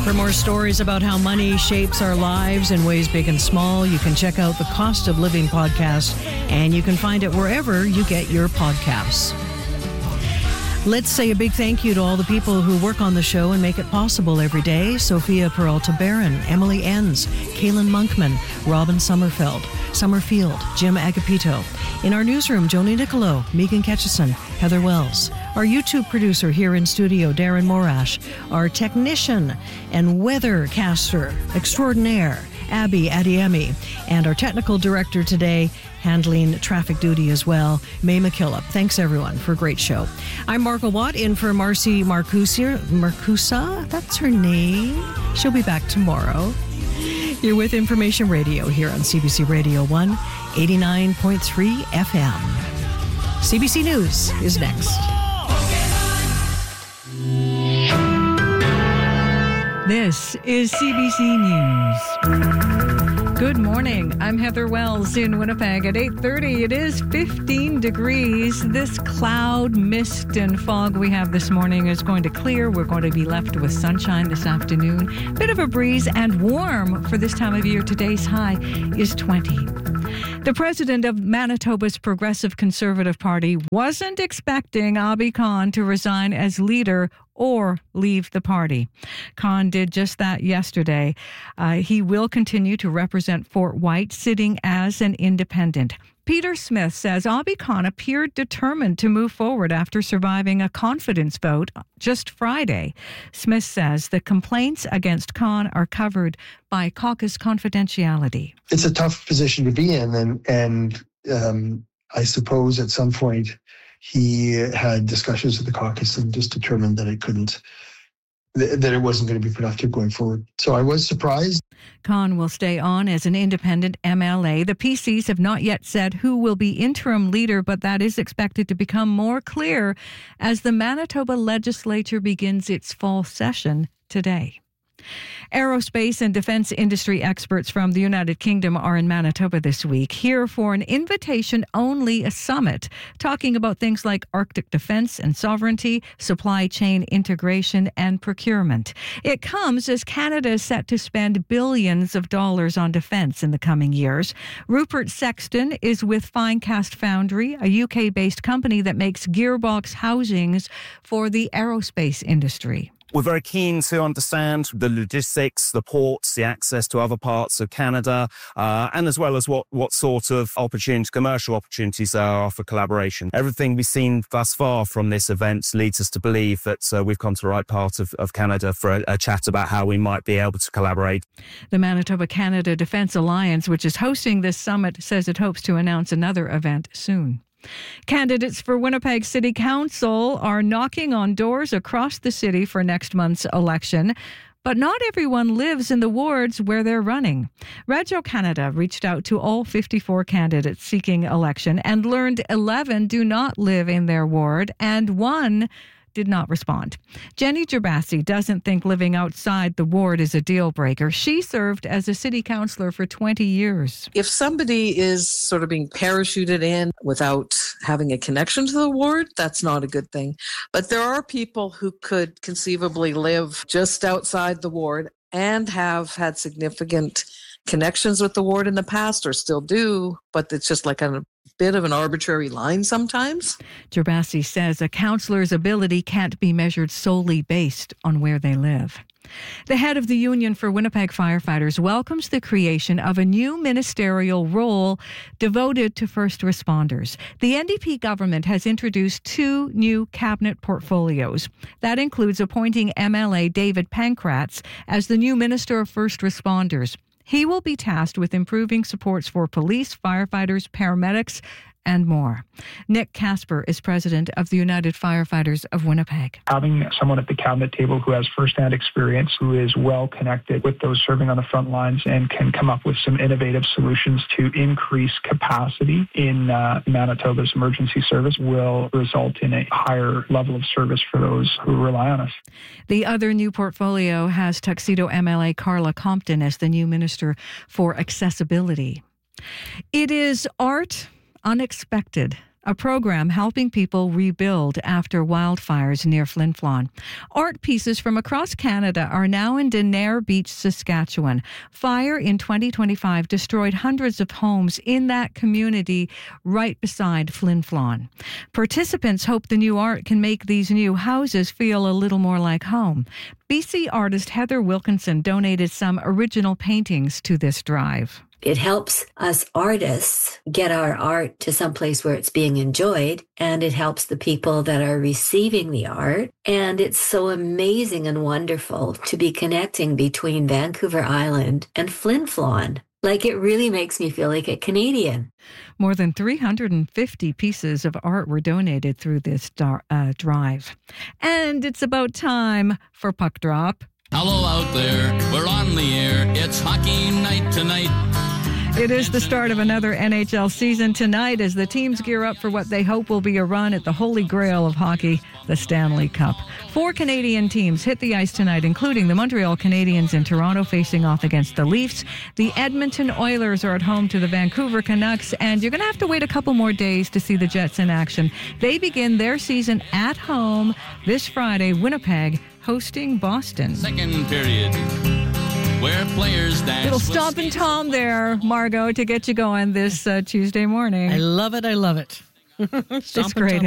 For more stories about how money shapes our lives in ways big and small, you can check out the Cost of Living podcast, and you can find it wherever you get your podcasts. Let's say a big thank you to all the people who work on the show and make it possible every day. Sophia Peralta-Barron, Emily Enns, Kaylin Monkman, Robin Summerfield, Jim Agapito. In our newsroom, Joni Nicolo, Megan Ketchison, Heather Wells. Our YouTube producer here in studio, Darren Morash. Our technician and weathercaster extraordinaire, Abby Adiemi. And our technical director today, handling traffic duty as well, May McKillop. Thanks, everyone, for a great show. I'm Margo Watt, in for Marcy Marcusa. That's her name. She'll be back tomorrow. You're with Information Radio here on CBC Radio 1, 89.3 FM. CBC News is next. This is CBC News. Good morning. I'm Heather Wells in Winnipeg. At 8:30, it is 15 degrees. This cloud, mist, and fog we have this morning is going to clear. We're going to be left with sunshine this afternoon. Bit of a breeze and warm for this time of year. Today's high is 20. The president of Manitoba's Progressive Conservative Party wasn't expecting Abi Khan to resign as leader or leave the party. Khan did just that yesterday. He will continue to represent Fort White, sitting as an independent. Peter Smith says Abi Khan appeared determined to move forward after surviving a confidence vote just Friday. Smith says the complaints against Khan are covered by caucus confidentiality. It's a tough position to be in, and I suppose at some point he had discussions with the caucus and just determined that it wasn't going to be productive going forward. So I was surprised. Khan will stay on as an independent MLA. The PCs have not yet said who will be interim leader, but that is expected to become more clear as the Manitoba legislature begins its fall session today. Aerospace and defense industry experts from the United Kingdom are in Manitoba this week, here for an invitation-only summit, talking about things like Arctic defense and sovereignty, supply chain integration, and procurement. It comes as Canada is set to spend billions of dollars on defense in the coming years. Rupert Sexton is with Finecast Foundry, a UK-based company that makes gearbox housings for the aerospace industry. We're very keen to understand the logistics, the ports, the access to other parts of Canada, and as well as what sort of commercial opportunities there are for collaboration. Everything we've seen thus far from this event leads us to believe that we've come to the right part of Canada for a chat about how we might be able to collaborate. The Manitoba-Canada Defence Alliance, which is hosting this summit, says it hopes to announce another event soon. Candidates for Winnipeg City Council are knocking on doors across the city for next month's election. But not everyone lives in the wards where they're running. Radio Canada reached out to all 54 candidates seeking election and learned 11 do not live in their ward and 1 did not respond. Jenny Gerbasi doesn't think living outside the ward is a deal breaker. She served as a city councillor for 20 years. If somebody is sort of being parachuted in without having a connection to the ward, that's not a good thing. But there are people who could conceivably live just outside the ward and have had significant connections with the ward in the past or still do, but it's just like a bit of an arbitrary line sometimes. Gerbasi says a councillor's ability can't be measured solely based on where they live. The head of the Union for Winnipeg Firefighters welcomes the creation of a new ministerial role devoted to first responders. The NDP government has introduced 2 new cabinet portfolios. That includes appointing MLA David Pankratz as the new Minister of First Responders. He will be tasked with improving supports for police, firefighters, paramedics, and more. Nick Casper is president of the United Firefighters of Winnipeg. Having someone at the cabinet table who has firsthand experience, who is well connected with those serving on the front lines and can come up with some innovative solutions to increase capacity in Manitoba's emergency service will result in a higher level of service for those who rely on us. The other new portfolio has Tuxedo MLA Carla Compton as the new Minister for Accessibility. It is art unexpected. a program helping people rebuild after wildfires near Flin Flon. Art pieces from across Canada are now in Denair Beach, Saskatchewan. Fire in 2025 destroyed hundreds of homes in that community right beside Flin Flon. Participants hope the new art can make these new houses feel a little more like home. BC artist Heather Wilkinson donated some original paintings to this drive. It helps us artists get our art to some place where it's being enjoyed, and it helps the people that are receiving the art. And it's so amazing and wonderful to be connecting between Vancouver Island and Flin Flon. Like, it really makes me feel like a Canadian. More than 350 pieces of art were donated through this drive. And it's about time for Puck Drop. Hello out there, we're on the air, it's hockey night tonight. It is the start of another NHL season tonight as the teams gear up for what they hope will be a run at the holy grail of hockey, the Stanley Cup. 4 Canadian teams hit the ice tonight, including the Montreal Canadiens in Toronto facing off against the Leafs. The Edmonton Oilers are at home to the Vancouver Canucks, and you're going to have to wait a couple more days to see the Jets in action. They begin their season at home this Friday, Winnipeg hosting Boston. Second period, where players dance. Little Stomp and Tom there, Margot, to get you going this Tuesday morning. I love it. I love it. It's great.